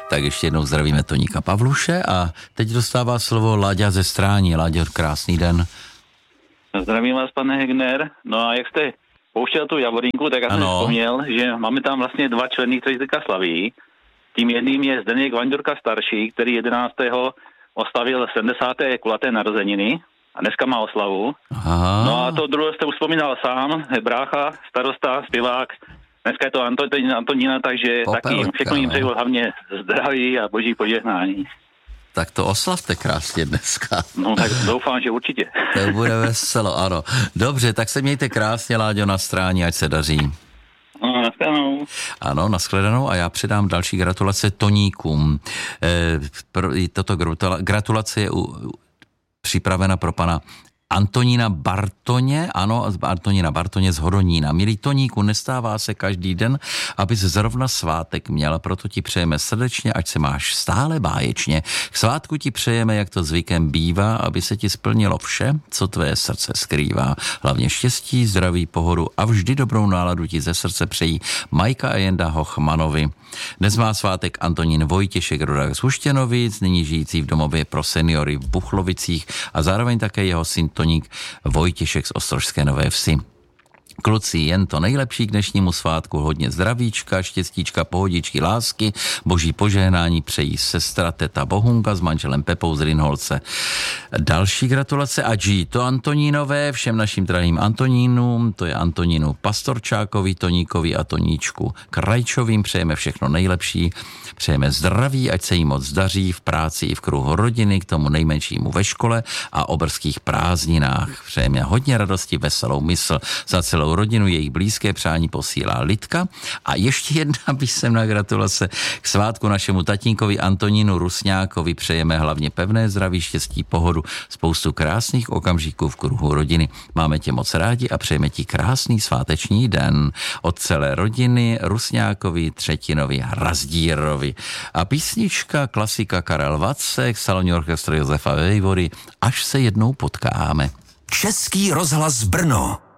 Tak ještě jednou zdravíme Toníka Pavluše a teď dostává slovo Láďa ze Strání. Láďo, krásný den. Zdravím vás, pane Hegner. No a jak jste pouštěl tu Javorínku, tak já jsem vzpomněl, že máme tam vlastně 2 členy, kteří teďka slaví. Tím jedným je Zdeněk Vaňdurka starší, který 11. oslavil 70. kulaté narozeniny a dneska má oslavu. Aha. No a to druhé jste už vzpomínal sám, brácha, starosta, zpěvák. Dneska je to Antonína, takže taky všechno jim přeju hlavně zdraví a boží požehnání. Tak to oslavte krásně dneska. No tak doufám, že určitě. To bude veselo, ano. Dobře, tak se mějte krásně, Láďo, na Stráni, ať se daří. No, nashledanou. Ano, nashledanou a já předám další gratulace Toníkům. Toto gratulace je připravena pro pana Antonína Bartoně, ano, Antonína Bartoně z Hodonína. Milý Toníku, nestává se každý den, abys zrovna svátek měl, proto ti přejeme srdečně, ať se máš stále báječně. K svátku ti přejeme, jak to zvykem bývá, aby se ti splnilo vše, co tvé srdce skrývá. Hlavně štěstí, zdraví, pohodu a vždy dobrou náladu ti ze srdce přejí Majka a Jenda Hochmanovi. Dnes má svátek Antonín Vojtěšek, rodák z Huštěnovic, nyní žijící v domově pro seniory v Buchlovicích a zároveň také jeho syn Toník Vojtěšek z Ostrožské Nové Vsi. Kluci, jen to nejlepší k dnešnímu svátku, hodně zdravíčka, štěstíčka, pohodičky, lásky, boží požehnání přejí sestra teta Bohunka s manželem Pepou z Rinholce. Další gratulace Adži, to Antonínové, všem našim drahým Antonínům, to je Antonínu Pastorčákovi, Toníkovi a Toníčku Krajčovým, přejeme všechno nejlepší, přejeme zdraví, ať se jí moc daří v práci i v kruhu rodiny, k tomu nejmenšímu ve škole a o brzkých prázdninách. Přejeme hodně radosti, veselou mysl za celou rodinu, jejich blízké přání posílá Lidka. A ještě jedna písemná gratulace k svátku našemu tatínkovi Antonínu Rusňákovi. Přejeme hlavně pevné zdraví, štěstí, pohodu, spoustu krásných okamžiků v kruhu rodiny. Máme tě moc rádi a přejeme ti krásný sváteční den. Od celé rodiny Rusňákovi, Třetinovi, Razdírovi. A písnička, klasika Karel Vacek, salonní orchestr Josefa Vejvody, až se jednou potkáme. Český rozhlas Brno.